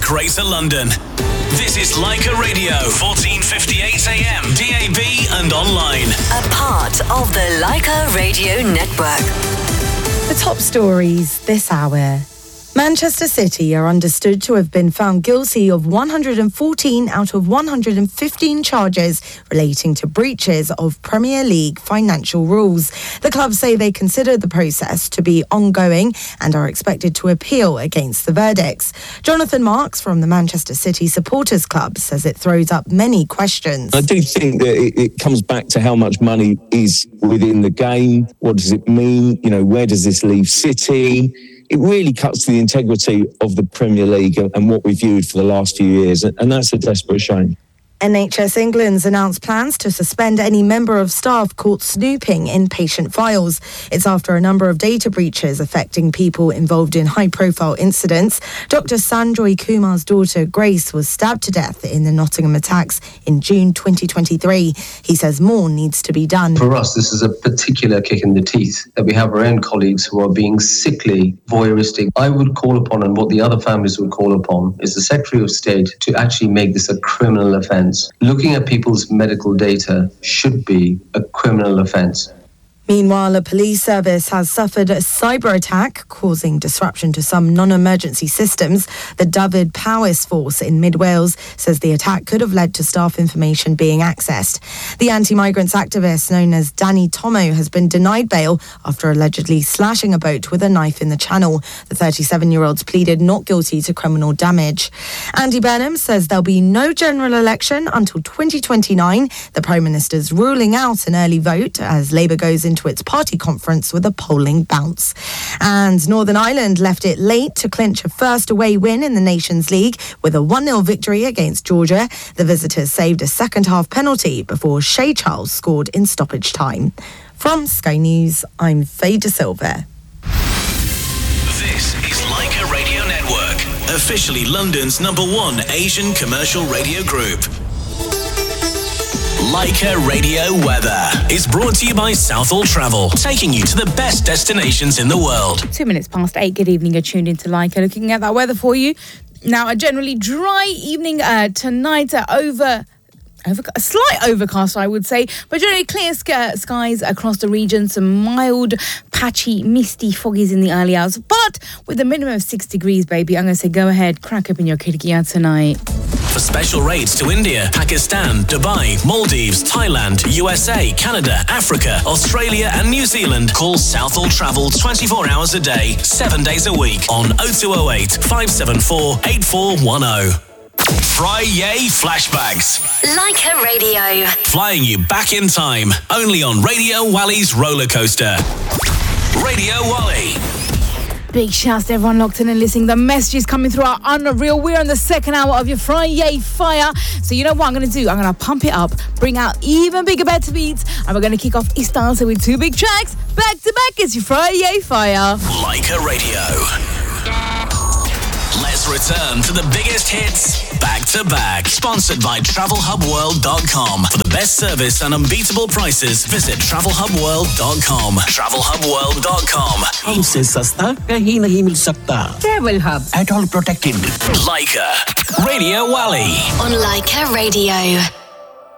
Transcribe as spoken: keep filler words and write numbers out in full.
Greater London. This is Leica Radio, fourteen fifty-eight A M, D A B and online. A part of the Leica Radio Network. The top stories this hour. Manchester City are understood to have been found guilty of one hundred fourteen out of one hundred fifteen charges relating to breaches of Premier League financial rules. The club say they consider the process to be ongoing and are expected to appeal against the verdicts. Jonathan Marks from the Manchester City Supporters Club says it throws up many questions. I do think that it, it comes back to how much money is within the game. What does it mean? You know, where does this leave City? It really cuts to the integrity of the Premier League and what we've viewed for the last few years, and that's a desperate shame. N H S England's announced plans to suspend any member of staff caught snooping in patient files. It's after a number of data breaches affecting people involved in high-profile incidents. Doctor Sanjoy Kumar's daughter, Grace, was stabbed to death in the Nottingham attacks in June twenty twenty-three. He says more needs to be done. For us, this is a particular kick in the teeth that we have our own colleagues who are being sickly, voyeuristic. I would call upon, and what the other families would call upon, is the Secretary of State to actually make this a criminal offence. Looking at people's medical data should be a criminal offence. Meanwhile, a police service has suffered a cyber attack, causing disruption to some non-emergency systems. The Dyfed Powys Force in Mid Wales says the attack could have led to staff information being accessed. The anti-migrants activist known as Danny Tomo has been denied bail after allegedly slashing a boat with a knife in the channel. The thirty-seven-year-old's pleaded not guilty to criminal damage. Andy Burnham says there'll be no general election until twenty twenty-nine. The Prime Minister's ruling out an early vote as Labour goes into to its party conference with a polling bounce. And Northern Ireland left it late to clinch a first away win in the Nations League with a one nil victory against Georgia. The visitors saved a second half penalty before Shay Charles scored in stoppage time. From Sky News, I'm Faye De Silva. This is Leica Radio Network, officially London's number one Asian commercial radio group. Leica Radio Weather is brought to you by Southall Travel, taking you to the best destinations in the world. Two minutes past eight. Good evening. You're tuned into Leica. Looking at that weather for you. Now, a generally dry evening uh, tonight uh, over... Over, a slight overcast, I would say, but generally clear sk- skies across the region. Some mild, patchy, misty foggies in the early hours, but with a minimum of six degrees, baby. I'm going to say go ahead, crack up in your khidkiya tonight. For special rates to India, Pakistan, Dubai, Maldives, Thailand, U S A, Canada, Africa, Australia and New Zealand, call Southall Travel twenty-four hours a day, seven days a week on oh two oh eight, five seven four, eight four one oh. Friday Flashbacks. Leica Radio. Flying you back in time, only on Radio Wally's roller coaster. Radio Wally. Big shouts to everyone locked in and listening. The messages coming through are unreal. We're on the second hour of your Friday Fire. So you know what I'm going to do? I'm going to pump it up, bring out even bigger, better beats, and we're going to kick off Istanza with two big tracks. Back to back, it's your Friday Fire. Leica Radio. Let's return to the biggest hits back to back. Sponsored by travel hub world dot com. For the best service and unbeatable prices, visit travel hub world dot com. travel hub world dot com. हमसे सस्ता कहीं नहीं मिल सकता. Travel Hub. At all protected. Leica Radio Wally. On Leica Radio.